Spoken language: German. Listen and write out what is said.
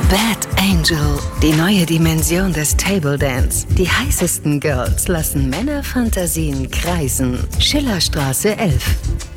Bad Angel, die neue Dimension des Table Dance. Die heißesten Girls lassen Männerfantasien kreisen. Schillerstraße 11.